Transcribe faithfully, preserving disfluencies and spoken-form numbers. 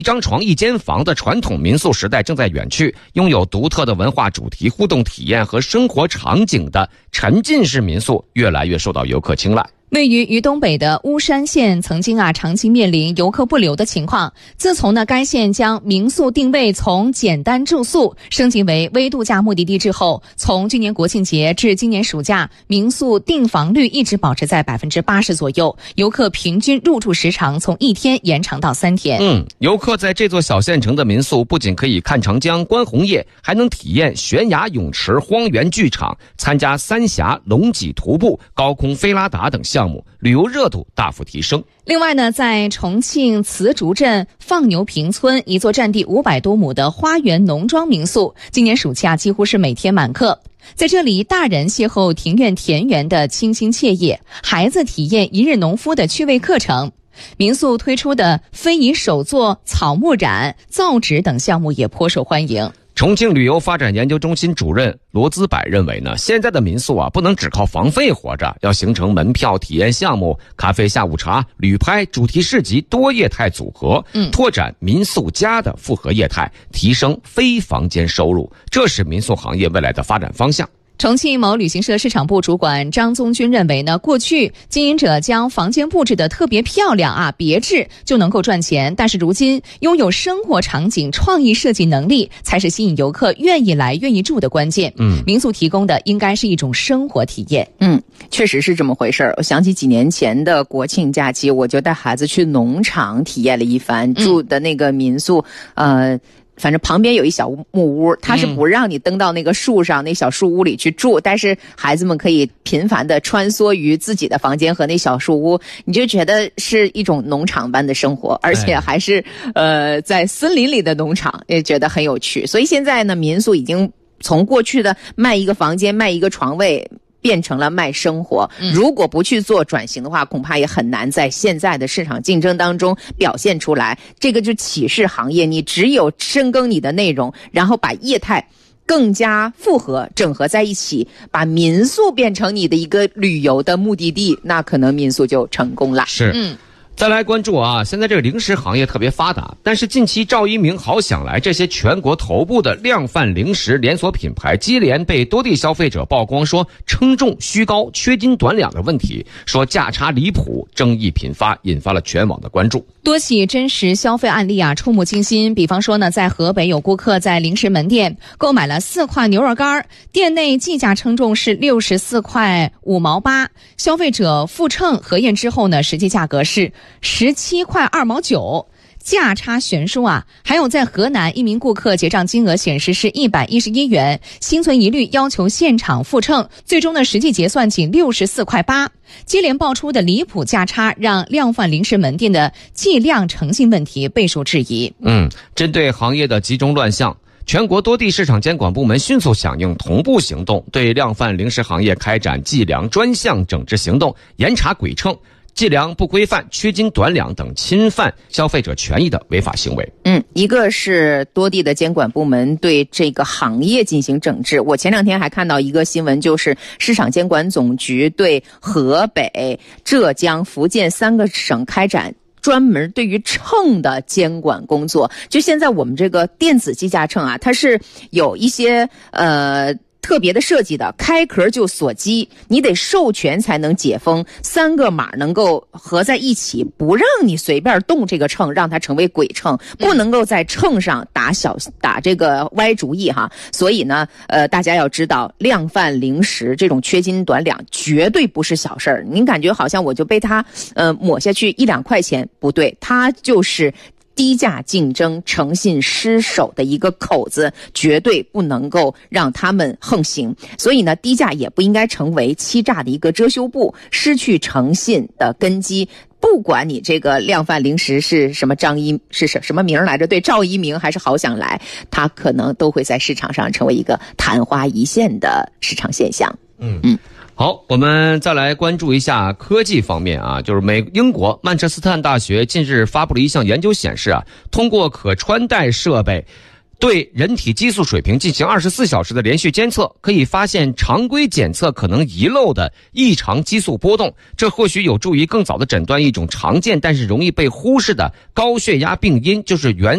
一张床一间房的传统民宿时代正在远去，拥有独特的文化主题、互动体验和生活场景的沉浸式民宿越来越受到游客青睐。 位于渝东北的巫山县曾经啊长期面临游客不流的情况。自从呢该县将民宿定位从简单住宿升级为微度假目的地之后，从去年国庆节至今年暑假，民宿订房率一直保持在百分之八十左右，游客平均入住时长从一天延长到三天。 嗯，游客在这座小县城的民宿不仅可以看长江、观红叶，还能体验悬崖泳池、荒原剧场，参加三峡、龙脊徒步、高空飞拉达等项目，旅游热度大幅提升。 另外呢，在重庆磁竹镇放牛坪村一座占地五百多亩的花园农庄民宿，今年暑假几乎是每天满客。在这里，大人邂逅庭院田园的清新惬意，孩子体验一日农夫的趣味课程。民宿推出的非遗手作、草木染、造纸等项目也颇受欢迎。 重庆旅游发展研究中心主任罗资柏认为呢，现在的民宿啊，不能只靠房费活着，要形成门票、体验项目、咖啡下午茶、旅拍、主题市集多业态组合，嗯，拓展民宿家的复合业态，提升非房间收入，这是民宿行业未来的发展方向。 重庆某旅行社市场部主管张宗军认为呢，过去经营者将房间布置得特别漂亮啊、别致就能够赚钱，但是如今拥有生活场景、创意设计能力才是吸引游客愿意来、愿意住的关键。嗯，民宿提供的应该是一种生活体验。 嗯，确实是这么回事儿。我想起几年前的国庆假期，我就带孩子去农场体验了一番，住的那个民宿，呃。反正旁边有一小木屋，它是不让你登到那个树上、嗯、那小树屋里去住，但是孩子们可以频繁地穿梭于自己的房间和那小树屋，你就觉得是一种农场般的生活，而且还是、哎、呃在森林里的农场，也觉得很有趣。所以现在呢，民宿已经从过去的卖一个房间、卖一个床位，变成了卖生活。如果不去做转型的话，恐怕也很难在现在的市场竞争当中表现出来。这个就启示行业，你只有深耕你的内容，然后把业态更加复合整合在一起，把民宿变成你的一个旅游的目的地，那可能民宿就成功了。 是，嗯。再来关注啊，现在这个零食行业特别发达，但是近期赵一鸣、好想来这些全国头部的量贩零食连锁品牌接连被多地消费者曝光说称重虚高、缺斤短两的问题，说价差离谱，争议频发，引发了全网的关注。 多起真实消费案例啊，触目惊心。比方说呢，在河北有顾客在零食门店购买了四块牛肉干，店内计价称重是六十四块五毛八，消费者复称核验之后呢，实际价格是十七块二毛九，价差悬殊啊！还有在河南，一名顾客结账金额显示是一百一十一元，心存疑虑要求现场复称，最终呢实际结算仅六十四块八。接连爆出的离谱价差，让量贩零食门店的计量诚信问题备受质疑。 嗯，针对行业的集中乱象，全国多地市场监管部门迅速响应，同步行动，对量贩零食行业开展计量专项整治行动，严查鬼称、计量不规范、缺斤短两等侵犯消费者权益的违法行为。 嗯，一个是多地的监管部门对这个行业进行整治。我前两天还看到一个新闻，就是市场监管总局对河北、浙江、福建三个省开展专门对于秤的监管工作。就现在我们这个电子计价秤啊，它是有一些呃特别的设计的，开壳就锁机，你得授权才能解封，三个码能够合在一起，不让你随便动这个秤，让它成为鬼秤，不能够在秤上打小打这个歪主意哈。所以呢，呃，大家要知道，量贩零食这种缺斤短两绝对不是小事儿。您感觉好像我就被它呃抹下去一两块钱，不对，它就是低价竞争、诚信失守的一个口子，绝对不能够让他们横行。所以呢，低价也不应该成为欺诈的一个遮羞布，失去诚信的根基。不管你这个量贩零食是什么张一是什什么名来着，对，赵一鸣还是好想来，它可能都会在市场上成为一个昙花一现的市场现象。 嗯嗯。好，我们再来关注一下科技方面啊，就是美英国曼彻斯特大学近日发布了一项研究显示啊，通过可穿戴设备对人体激素水平进行二十四小时的连续监测，可以发现常规检测可能遗漏的异常激素波动，这或许有助于更早的诊断一种常见但是容易被忽视的高血压病因，就是原